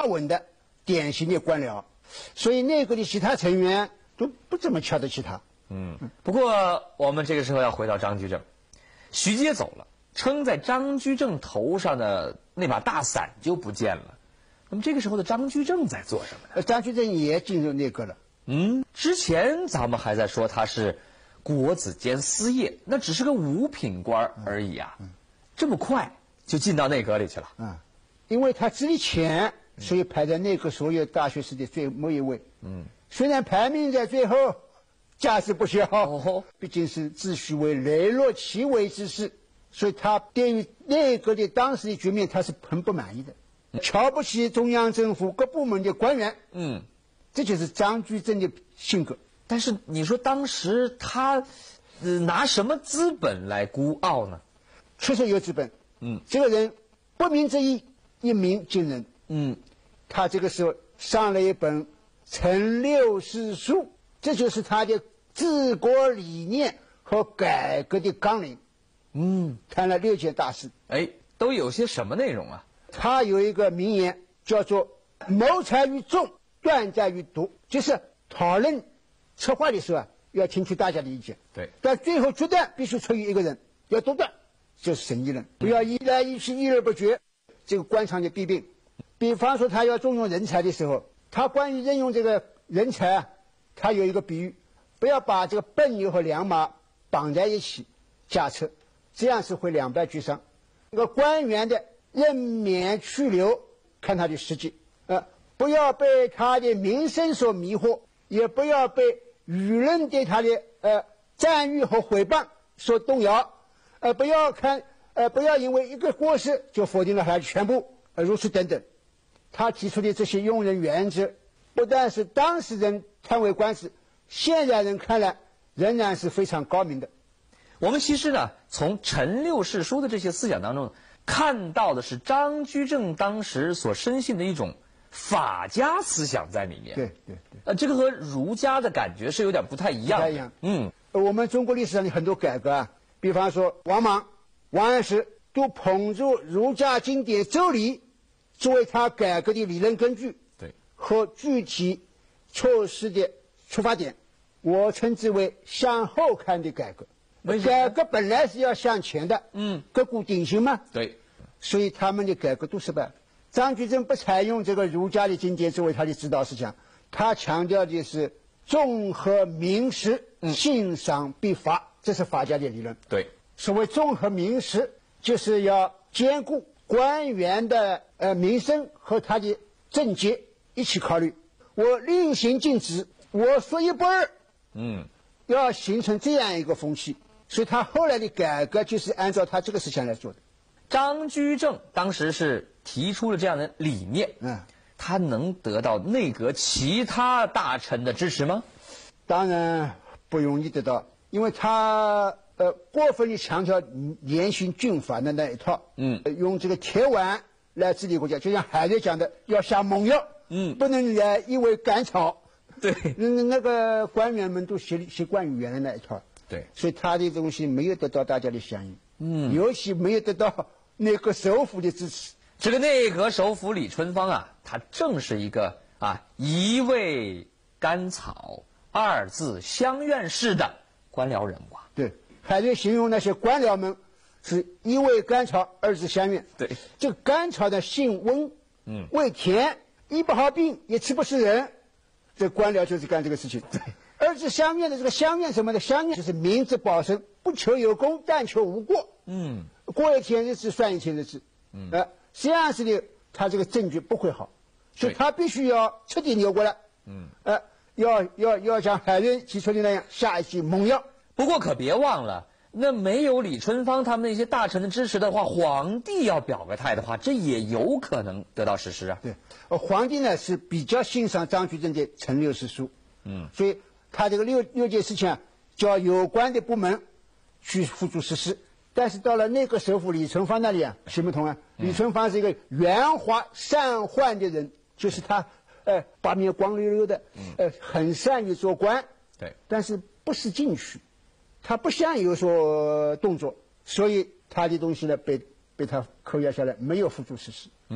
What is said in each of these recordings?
稳的典型的官僚，所以内阁的其他成员都不怎么瞧得起他。 不过我们这个时候要回到张居正，徐阶走了，撑在张居正头上的那把大伞就不见了。那么这个时候的张居正在做什么呢？ 张居正也进入内阁了。 之前咱们还在说他是国子监司业，那只是个五品官而已啊，这么快就进到内阁里去了。 因为他资历浅，所以排在内阁所有大学士的最末一位。虽然排名在最后，价值不小。毕竟是自诩为雷洛奇为之士，所以他对于内阁的当时的局面他是很不满意的，瞧不起中央政府各部门的官员。这就是张居正的性格。 但是你说当时他拿什么资本来孤傲呢？ 确实有资本。这个人不鸣则已，一鸣惊人。他这个时候上了一本《陈六事书》，这就是他的治国理念和改革的纲领。谈了6件大事。 都有些什么内容啊？ 他有一个名言叫做“谋才于众，断在于独”，就是讨论策划的时候要听取大家的意见。 对， 但最后决断必须出于一个人，要独断，就是神一人，不要一来一去议而不决，这个官场的弊病。比方说他要重用人才的时候，他关于任用这个人才他有一个比喻，不要把这个笨牛和良马绑在一起驾车，这样是会两败俱伤。这个官员的任免去留看他的实际，不要被他的名声所迷惑，也不要被舆论对他的赞誉和诽谤所动摇，不要因为一个过失就否定了他的全部，如此等等。他提出的这些用人原则，不但是当时人叹为观止，现在人看来仍然是非常高明的。 我们其实呢，从陈六事书的这些思想当中，看到的是张居正当时所深信的一种法家思想在里面。 对， 这个和儒家的感觉是有点不太一样的。 不太一样。我们中国历史上的很多改革比方说王莽、王安石都捧着儒家经典《周礼》作为他改革的理论根据，和具体措施的出发点。我称之为向后看的改革。改革本来是要向前的，革古鼎新嘛。 对， 所以他们的改革都失败。张居正不采用这个儒家的经典作为他的指导思想，他强调的是综合名实，信赏必罚，这是法家的理论。 对， 所谓综合名实，就是要兼顾官员的名声和他的政绩一起考虑。我令行禁止，我说一不二。要形成这样一个风气。所以他后来的改革就是按照他这个思想来做的。 张居正当时是提出了这样的理念，他能得到内阁其他大臣的支持吗？ 当然不容易得到，因为他过分的强调严刑峻法的那一套，用这个铁腕来治理国家，就像海瑞讲的，要下猛药，不能来一味赶草。 对， 那个官员们都习惯于原来那一套。 对， 所以他的东西没有得到大家的响应，尤其没有得到内阁首辅的支持。 这个内阁首辅李春芳他正是一个一味甘草，二字相愿式的官僚人物。 对，海瑞形容那些官僚们是一味甘草，二字相愿。 对， 这个甘草的性温，味甜，医不好病，也吃不死人。这官僚就是干这个事情。对。二字相愿的这个相愿什么的，相愿就是明哲保身，不求有功，但求无过。过一天日子算一天日子。这样子的，他这个政局不会好，所以他必须要彻底扭过来。要像海瑞提出的那样下一剂猛药。 不过可别忘了，那没有李春芳他们那些大臣的支持的话，皇帝要表个态的话，这也有可能得到实施啊。 对，皇帝呢是比较欣赏张居正的《陈六事书》，所以他这个六件事情叫有关的部门去付诸实施。但是到了内阁首辅李春芳那里行不通啊。李春芳是一个圆滑善宦的人，就是他八面光溜溜的，很善于做官， 对， 但是不思进取，他不想有所动作，所以他的东西呢被他扣押下来，没有付诸实施。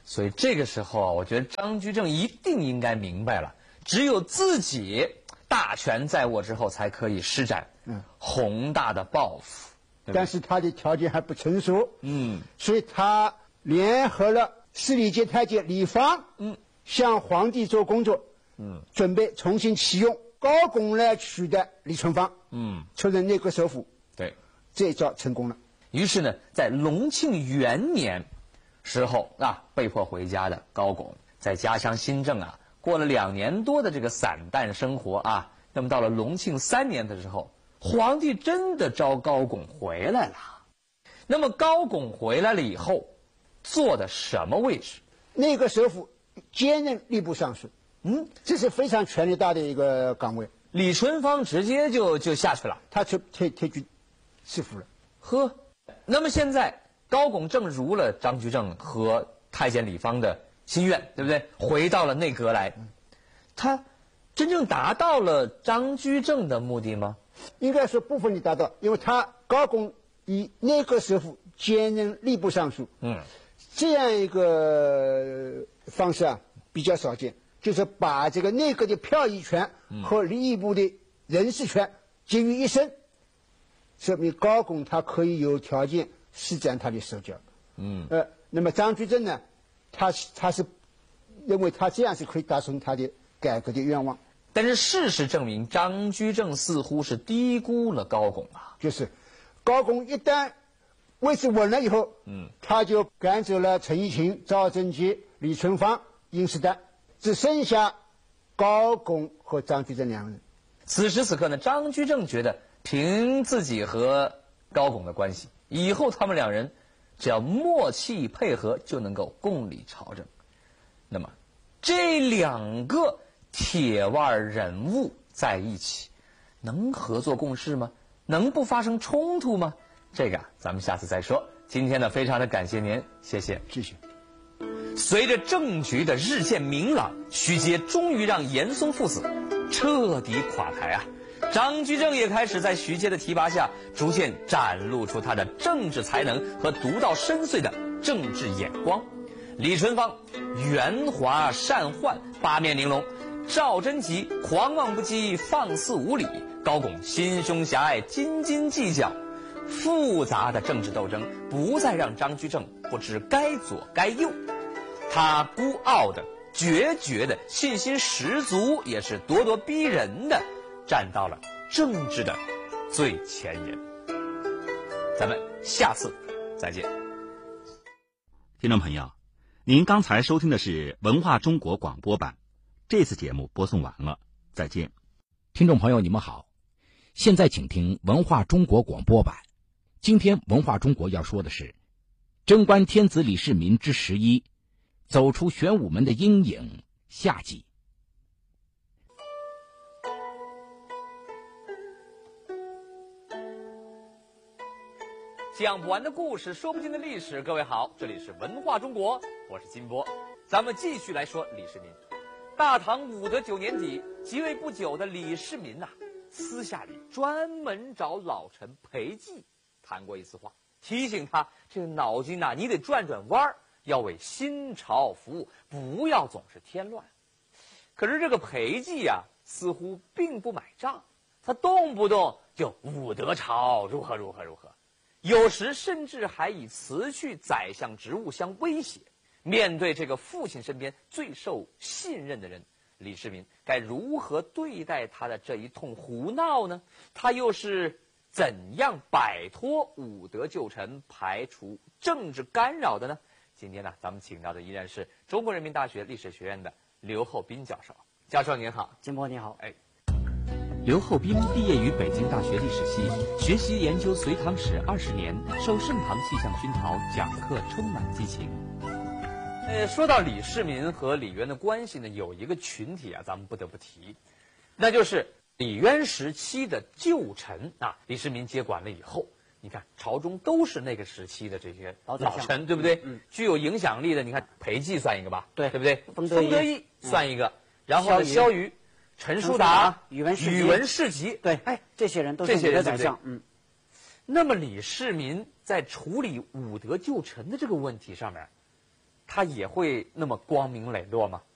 所以这个时候啊，我觉得张居正一定应该明白了，只有自己大权在握之后，才可以施展宏大的抱负。 但是他的条件还不成熟，所以他联合了司礼监太监李芳，向皇帝做工作，准备重新启用高拱来取代李存芳，出任内阁首辅。 对， 这一招成功了。 于是呢，在隆庆元年时候啊，被迫回家的高拱在家乡新郑啊，过了2年多的这个散淡生活啊。那么到了隆庆3年的时候，皇帝真的召高拱回来了。那么高拱回来了以后，坐的什么位置？ 内阁首辅兼任吏部尚书，这是非常权力大的一个岗位。 李存芳直接就下去了， 他退居侍辅了。 呵，那么现在高拱正如了张居正和太监李芳的心愿，对不对？回到了内阁来，他真正达到了张居正的目的吗？ 应该说部分的达到，因为他高拱以内阁首辅兼任吏部尚书，这样一个方式啊比较少见，就是把这个内阁的票议权和吏部的人事权集于一身，说明高拱他可以有条件施展他的手脚。那么张居正呢，他是认为他这样是可以达成他的改革的愿望。 但是事实证明，张居正似乎是低估了高拱啊。 就是高拱一旦位置稳了以后，他就赶走了陈义勤、赵贞杰、李存芳、殷世旦，只剩下高拱和张居正2人。 此时此刻呢，张居正觉得凭自己和高拱的关系，以后他们2人只要默契配合，就能够共理朝政。那么这2个铁腕人物在一起，能合作共事吗？能不发生冲突吗？这个咱们下次再说。今天呢，非常的感谢您，谢谢。 谢谢。 随着政局的日渐明朗，徐阶终于让严嵩父子彻底垮台啊！张居正也开始在徐阶的提拔下，逐渐展露出他的政治才能和独到深邃的政治眼光。李存芳圆滑善宦，八面玲珑；赵贞吉狂妄不羁，放肆无礼；高拱心胸狭隘，斤斤计较。复杂的政治斗争不再让张居正不知该左该右，他孤傲的、决绝的、信心十足，也是咄咄逼人的，站到了政治的最前沿。咱们下次再见。 听众朋友，您刚才收听的是文化中国广播版，这次节目播送完了，再见。 听众朋友你们好，现在请听文化中国广播版。今天文化中国要说的是贞观天子李世民之11，走出玄武门的阴影下集。 讲不完的故事，说不尽的历史。各位好，这里是文化中国，我是金波。咱们继续来说李世民。大唐武德9年底，即位不久的李世民私下里专门找老臣裴寂谈过一次话，提醒他这个脑筋你得转转弯，要为新朝服务，不要总是添乱。可是这个裴寂似乎并不买账，他动不动就武德朝如何如何如何，有时甚至还以辞去宰相职务相威胁。面对这个父亲身边最受信任的人，李世民该如何对待他的这一通胡闹呢？他又是怎样摆脱武德旧臣，排除政治干扰的呢？今天咱们请到的依然是中国人民大学历史学院的刘厚斌教授。教授您好。 金波你好。 刘厚斌毕业于北京大学历史系，学习研究隋唐史20年，受盛唐气象熏陶，讲课充满激情。说到李世民和李渊的关系呢，有一个群体咱们不得不提，那就是李渊时期的旧臣李世民接管了以后，你看朝中都是那个时期的这些老臣，对不对？具有影响力的，你看裴寂算一个吧，对不对？封德义算一个，然后萧瑜、陈叔达、宇文士集， 对，这些人都是武德宰相。 那么李世民在处理武德旧臣的这个问题上面， 他也会那么光明磊落吗？